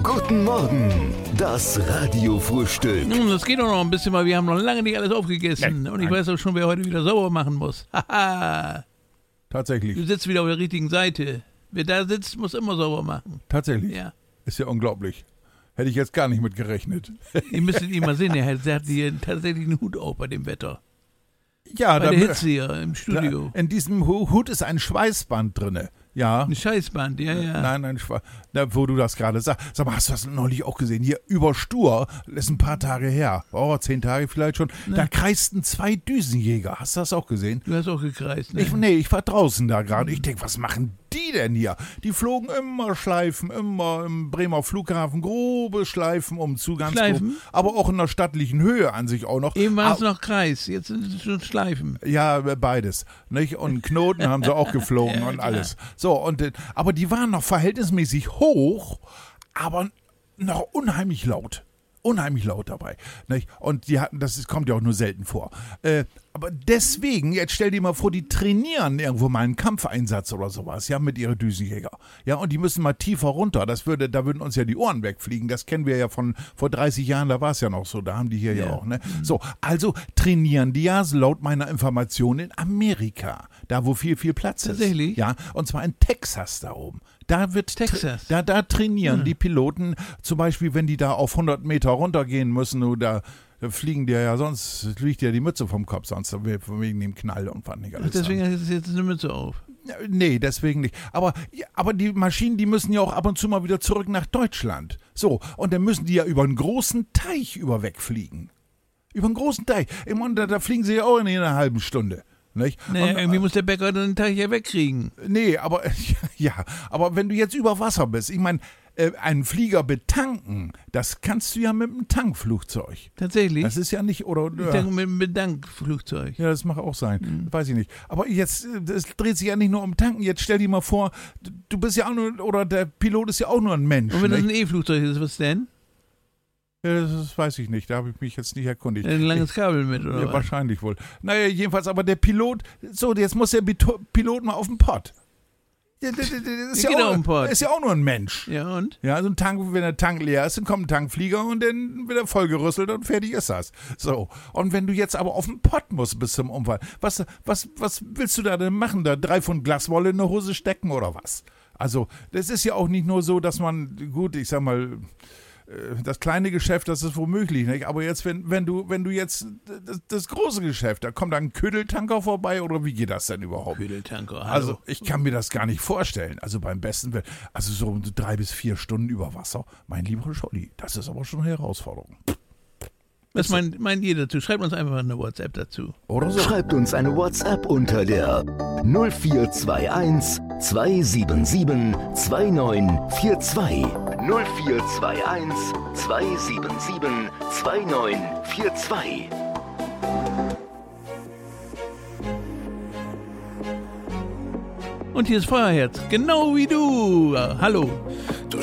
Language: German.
Guten Morgen, das Radiofrühstück. Das geht doch noch ein bisschen, weil wir haben noch lange nicht alles aufgegessen. Und ich weiß auch schon, wer heute wieder sauber machen muss. Haha. Tatsächlich. Du sitzt wieder auf der richtigen Seite. Wer da sitzt, muss immer sauber machen. Tatsächlich. Ja. Ist ja unglaublich. Hätte ich jetzt gar nicht mit gerechnet. Ihr müsstet ihn mal sehen, er hat hier tatsächlich einen Hut auf bei dem Wetter. Ja, Bei der Hitze hier im Studio. In diesem Hut ist ein Schweißband drin. Ja. Ein Scheißband, ja. Nein, wo du das gerade sagst. Sag mal, hast du das neulich auch gesehen? Hier über Stur, das ist ein paar Tage her. 10 Tage vielleicht schon. Ne. Da kreisten 2 Düsenjäger. Hast du das auch gesehen? Du hast auch gekreist, ne? Ich war draußen da gerade. Ich denke, was machen die denn hier? Die flogen immer Schleifen, immer im Bremer Flughafen, grobe Schleifen umzu, ganz Schleifen? grob. Aber auch in der stattlichen Höhe an sich auch noch. Eben war es noch Kreis, jetzt sind es schon Schleifen. Ja, beides. Nicht? Und Knoten haben sie auch geflogen Ja, und klar. alles. So, aber die waren noch verhältnismäßig hoch, aber noch unheimlich laut. Unheimlich laut dabei. Nicht? Und kommt ja auch nur selten vor. Aber deswegen, jetzt stell dir mal vor, die trainieren irgendwo mal einen Kampfeinsatz oder sowas, ja, mit ihren Düsenjäger. Ja, und die müssen mal tiefer runter. Da würden uns ja die Ohren wegfliegen. Das kennen wir ja von vor 30 Jahren, da war es ja noch so. Da haben die hier ja auch, ne? So, also trainieren die ja, laut meiner Information, in Amerika. Da, wo viel Platz ist. Tatsächlich? Ja, und zwar in Texas da oben. Da wird Texas. Da trainieren die Piloten, zum Beispiel, wenn die da auf 100 Meter runtergehen müssen, oder da fliegen dir ja, sonst fliegt dir die Mütze vom Kopf, sonst wegen dem Knall und was nicht alles. Deswegen hat es jetzt eine Mütze auf. Nee, deswegen nicht. Aber die Maschinen, die müssen ja auch ab und zu mal wieder zurück nach Deutschland. So, und dann müssen die ja über einen großen Teich wegfliegen. Über einen großen Teich. Da fliegen sie ja auch in einer halben Stunde. Nicht? Naja, irgendwie muss der Bäcker den Teich ja wegkriegen. Nee, aber aber wenn du jetzt über Wasser bist, ich meine, einen Flieger betanken, das kannst du ja mit einem Tankflugzeug. Tatsächlich? Das ist ja nicht, oder? Ich denke mit einem Bedankflugzeug. Ja, das mag auch sein. Weiß ich nicht. Aber jetzt, es dreht sich ja nicht nur um Tanken. Jetzt stell dir mal vor, du bist ja auch nur, oder der Pilot ist ja auch nur ein Mensch. Und wenn das nicht? ein E-Flugzeug ist, was denn? Ja, das weiß ich nicht, da habe ich mich jetzt nicht erkundigt. Ein langes Kabel mit, oder Ja, was? wahrscheinlich wohl. Naja, jedenfalls, aber der Pilot, so, jetzt muss der Pilot mal auf den Pott. Der ist, geht auf den Pott. ist ja auch nur ein Mensch. Ja, und? Ja, so ein Tank, wenn der Tank leer ist, dann kommt ein Tankflieger und dann wird er vollgerüsselt und fertig ist das. So. Und wenn du jetzt aber auf den Pott musst bis zum Unfall, was willst du da denn machen? Da 3 Pfund Glaswolle in eine Hose stecken oder was? Also, das ist ja auch nicht nur so, dass man, gut, ich sag mal, das kleine Geschäft, das ist womöglich, nicht? Aber jetzt, wenn du jetzt das große Geschäft, da kommt dann ein Ködeltanker vorbei, oder wie geht das denn überhaupt? Ködeltanker, hallo. Also ich kann mir das gar nicht vorstellen. Also beim besten Willen, also so 3 bis 4 Stunden über Wasser, mein lieber Scholli, das ist aber schon eine Herausforderung. Was meint ihr dazu? Schreibt uns einfach eine WhatsApp dazu. Oder so? Schreibt uns eine WhatsApp unter der 0421 277 2942. 0421 277 2942. Und hier ist Feuerherz, genau wie du. Hallo.